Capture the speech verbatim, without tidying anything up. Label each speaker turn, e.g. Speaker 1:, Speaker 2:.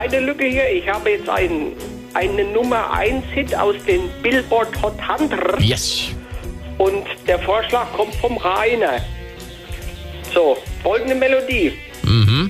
Speaker 1: Eine Lücke hier, ich habe jetzt einen, eine Nummer eins Hit aus den Billboard Hot hundert.
Speaker 2: Yes.
Speaker 1: Und der Vorschlag kommt vom Rainer. So, folgende Melodie.
Speaker 2: Mhm.